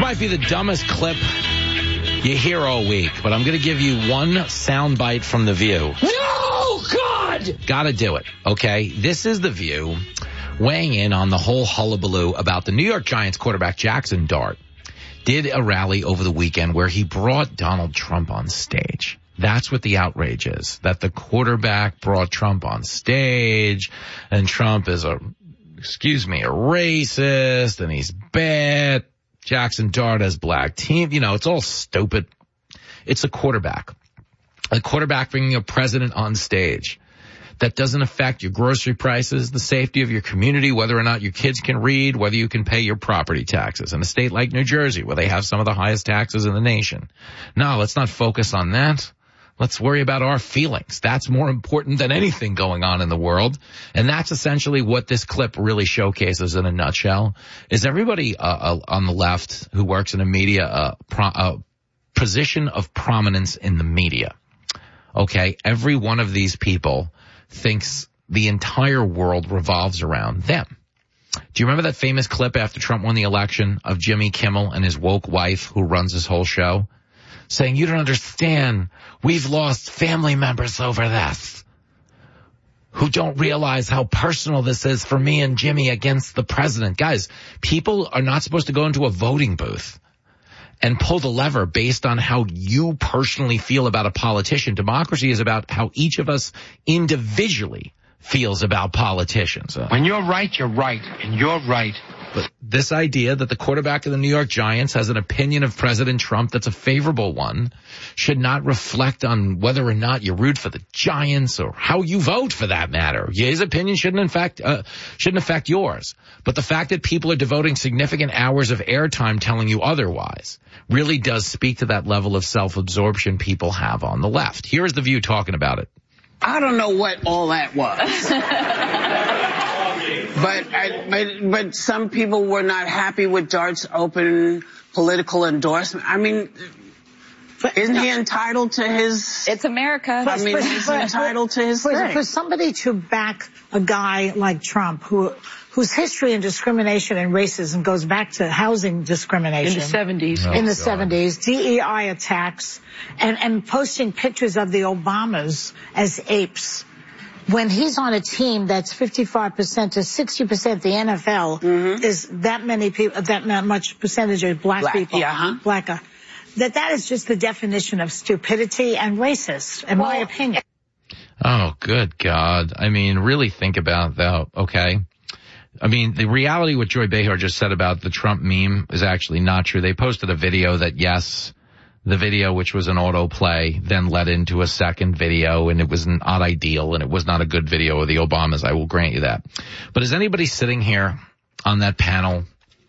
might be the dumbest clip you hear all week, but I'm going to give you one soundbite from The View. No, God! Gotta do it, okay? This is The View weighing in on the whole hullabaloo about the New York Giants quarterback Jackson Dart. Did a rally over the weekend where he brought Donald Trump on stage. That's what the outrage is, that the quarterback brought Trump on stage, and Trump is a racist, and he's bad. Jackson Dart has black team. You know, it's all stupid. It's a quarterback. A quarterback bringing a president on stage. That doesn't affect your grocery prices, the safety of your community, whether or not your kids can read, whether you can pay your property taxes in a state like New Jersey, where they have some of the highest taxes in the nation. No, let's not focus on that. Let's worry about our feelings. That's more important than anything going on in the world. And that's essentially what this clip really showcases in a nutshell, is everybody on the left who works in a media position of prominence in the media. Okay, every one of these people thinks the entire world revolves around them. Do you remember that famous clip after Trump won the election of Jimmy Kimmel and his woke wife who runs his whole show saying, "You don't understand. We've lost family members over this who don't realize how personal this is for me and Jimmy against the president." Guys, people are not supposed to go into a voting booth and pull the lever based on how you personally feel about a politician. Democracy is about how each of us individually feels about politicians. When you're right, you're right, and you're right. But this idea that the quarterback of the New York Giants has an opinion of President Trump that's a favorable one should not reflect on whether or not you root for the Giants or how you vote, for that matter. His opinion shouldn't affect yours. But the fact that people are devoting significant hours of airtime telling you otherwise really does speak to that level of self-absorption people have on the left. Here is The View talking about it. I don't know what all that was. But some people were not happy with Dart's open political endorsement. I mean, isn't he entitled to his... It's America. I mean, he's entitled to his thing. For somebody to back a guy like Trump, whose history in discrimination and racism goes back to housing discrimination. In the 70s. In the 70s, DEI attacks, and posting pictures of the Obamas as apes. When he's on a team that's 55% to 60% the NFL is that many people, that much percentage of black people. That is just the definition of stupidity and racist, in my opinion. Oh, good God. I mean, really think about that, okay? I mean, the reality what Joy Behar just said about the Trump meme is actually not true. They posted a video that, yes, the video, which was an autoplay, then led into a second video, and it was not ideal, and it was not a good video of the Obamas. I will grant you that. But is anybody sitting here on that panel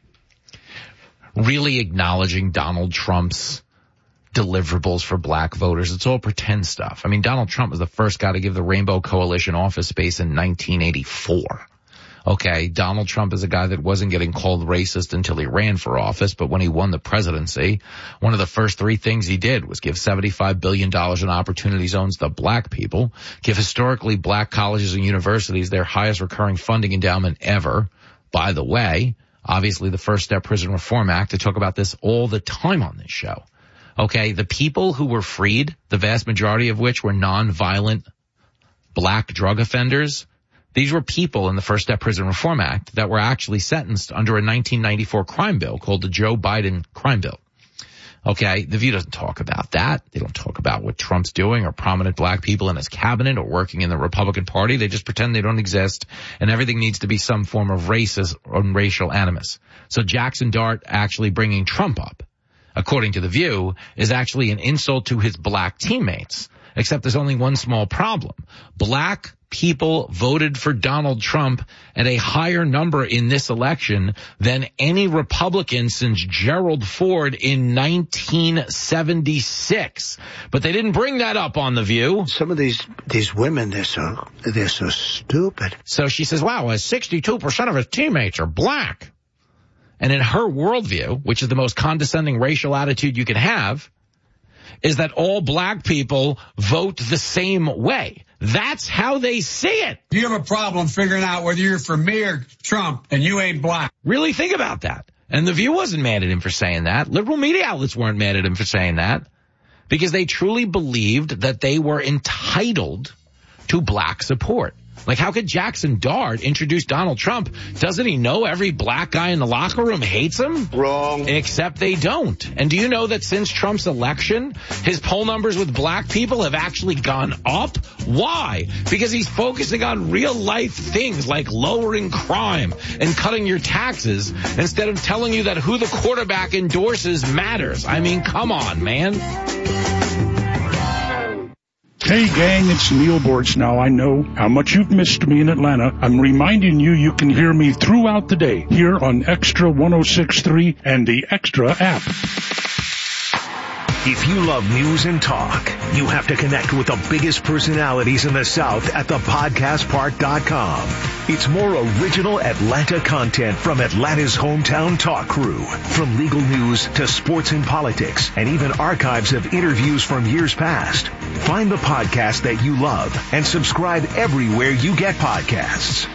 really acknowledging Donald Trump's deliverables for black voters? It's all pretend stuff. I mean, Donald Trump was the first guy to give the Rainbow Coalition office space in 1984. Okay, Donald Trump is a guy that wasn't getting called racist until he ran for office, but when he won the presidency, one of the first three things he did was give $75 billion in opportunity zones to black people, give historically black colleges and universities their highest recurring funding endowment ever. By the way, obviously the First Step Prison Reform Act, I talk about this all the time on this show. Okay, the people who were freed, the vast majority of which were nonviolent black drug offenders, these were people in the First Step Prison Reform Act that were actually sentenced under a 1994 crime bill called the Joe Biden crime bill. Okay, The View doesn't talk about that. They don't talk about what Trump's doing or prominent black people in his cabinet or working in the Republican Party. They just pretend they don't exist, and everything needs to be some form of racist or racial animus. So Jackson Dart actually bringing Trump up, according to The View, is actually an insult to his black teammates. Except there's only one small problem. Black people voted for Donald Trump at a higher number in this election than any Republican since Gerald Ford in 1976. But they didn't bring that up on The View. Some of these women, they're so stupid. So she says, wow, 62% of his teammates are black. And in her worldview, which is the most condescending racial attitude you can have, is that all black people vote the same way. That's how they see it. You have a problem figuring out whether you're for me or Trump, and you ain't black. Really think about that. And The View wasn't mad at him for saying that. Liberal media outlets weren't mad at him for saying that because they truly believed that they were entitled to black support. Like, how could Jackson Dart introduce Donald Trump? Doesn't he know every black guy in the locker room hates him? Wrong. Except they don't. And do you know that since Trump's election, his poll numbers with black people have actually gone up? Why? Because he's focusing on real life things like lowering crime and cutting your taxes instead of telling you that who the quarterback endorses matters. I mean, come on, man. Hey gang, it's Neil Bortz now. I know how much you've missed me in Atlanta. I'm reminding you you can hear me throughout the day here on Extra 106.3 and the Extra app. If you love news and talk, you have to connect with the biggest personalities in the South at thepodcastpark.com. It's more original Atlanta content from Atlanta's hometown talk crew. From legal news to sports and politics, and even archives of interviews from years past. Find the podcast that you love and subscribe everywhere you get podcasts.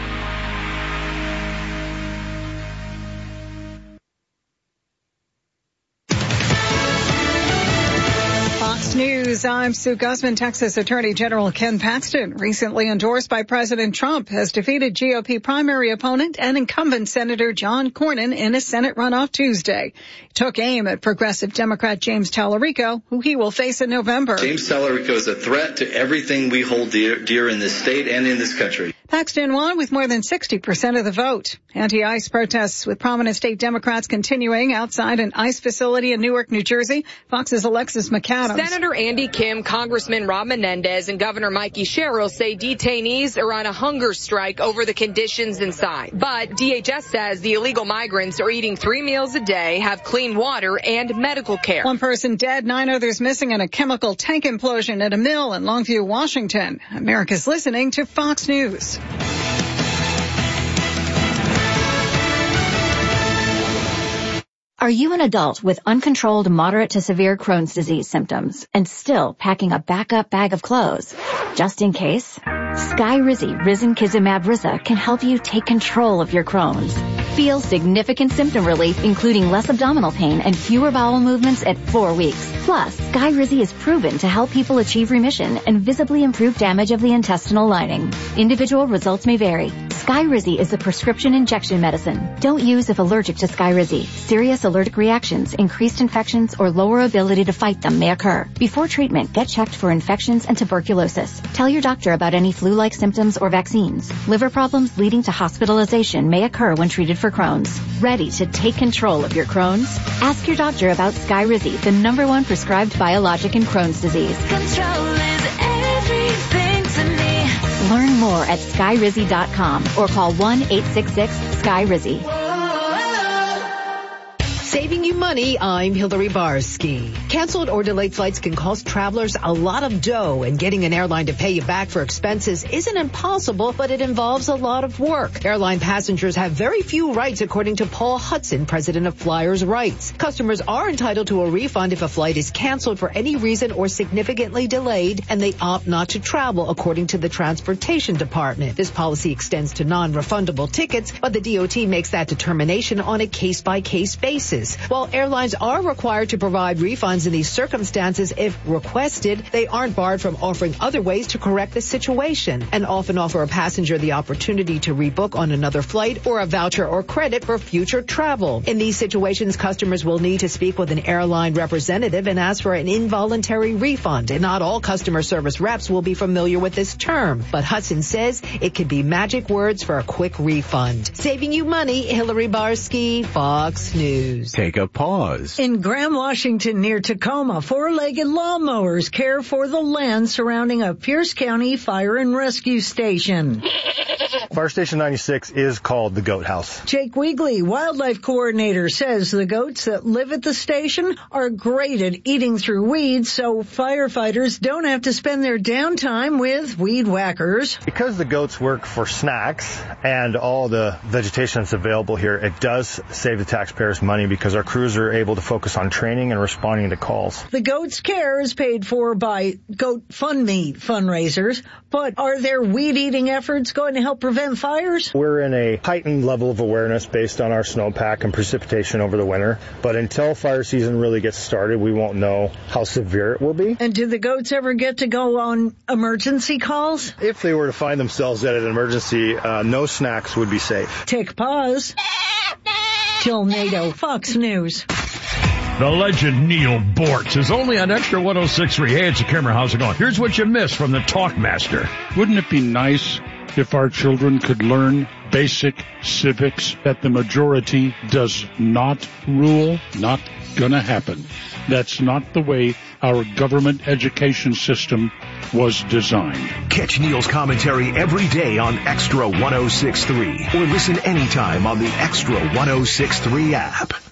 News. I'm Sue Guzman. Texas Attorney General Ken Paxton, recently endorsed by President Trump, has defeated GOP primary opponent and incumbent Senator John Cornyn in a Senate runoff Tuesday. He took aim at progressive Democrat James Tallarico, who he will face in November. James Tallarico is a threat to everything we hold dear in this state and in this country. Paxton won with more than 60% of the vote. Anti-ICE protests with prominent state Democrats continuing outside an ICE facility in Newark, New Jersey. Fox's Alexis McAdams. Senator Andy Kim, Congressman Rob Menendez, and Governor Mikey Sherrill say detainees are on a hunger strike over the conditions inside. But DHS says the illegal migrants are eating 3 meals a day, have clean water, and medical care. 1 person dead, 9 others missing in a chemical tank implosion at a mill in Longview, Washington. America's listening to Fox News. Are you an adult with uncontrolled moderate to severe Crohn's disease symptoms and still packing a backup bag of clothes just in case? Skyrizi Risankizumab Riza can help you take control of your Crohn's. Feel significant symptom relief, including less abdominal pain and fewer bowel movements at 4 weeks. Plus, Skyrizi is proven to help people achieve remission and visibly improve damage of the intestinal lining. Individual results may vary. Skyrizi is a prescription injection medicine. Don't use if allergic to Skyrizi. Serious allergic reactions, increased infections, or lower ability to fight them may occur. Before treatment, get checked for infections and tuberculosis. Tell your doctor about any flu-like symptoms or vaccines. Liver problems leading to hospitalization may occur when treated for Crohn's. Ready to take control of your Crohn's? Ask your doctor about Skyrizi, the #1 prescribed biologic in Crohn's disease. Control is everything to me. Learn more at Skyrizi.com or call 1-866-SKYRIZI. Saving you money, I'm Hillary Barsky. Canceled or delayed flights can cost travelers a lot of dough, and getting an airline to pay you back for expenses isn't impossible, but it involves a lot of work. Airline passengers have very few rights, according to Paul Hudson, president of Flyers Rights. Customers are entitled to a refund if a flight is canceled for any reason or significantly delayed, and they opt not to travel, according to the Transportation Department. This policy extends to non-refundable tickets, but the DOT makes that determination on a case-by-case basis. While airlines are required to provide refunds in these circumstances if requested, they aren't barred from offering other ways to correct the situation, and often offer a passenger the opportunity to rebook on another flight or a voucher or credit for future travel. In these situations, customers will need to speak with an airline representative and ask for an involuntary refund, and not all customer service reps will be familiar with this term. But Hudson says it could be magic words for a quick refund. Saving you money, Hillary Barsky, Fox News. Take a pause. In Graham, Washington, near Tacoma, 4-legged lawnmowers care for the land surrounding a Pierce County Fire and Rescue Station. Fire Station 96 is called the Goat House. Jake Weegley, wildlife coordinator, says the goats that live at the station are great at eating through weeds, so firefighters don't have to spend their downtime with weed whackers. Because the goats work for snacks and all the vegetation that's available here, it does save the taxpayers money because because our crews are able to focus on training and responding to calls. The Goats Care is paid for by GoatFundMe fundraisers, but are their weed-eating efforts going to help prevent fires? We're in a heightened level of awareness based on our snowpack and precipitation over the winter, but until fire season really gets started, we won't know how severe it will be. And do the goats ever get to go on emergency calls? If they were to find themselves at an emergency, no snacks would be safe. Take pause. Jill Nato, Fox News. The legend Neil Bortz is only on Extra 106.3. Hey, it's a camera. How's it going? Here's what you missed from the Talkmaster. Wouldn't it be nice if our children could learn basic civics, that the majority does not rule? Not gonna happen. That's not the way our government education system was designed. Catch Neil's commentary every day on Extra 106.3 or listen anytime on the Extra 106.3 app.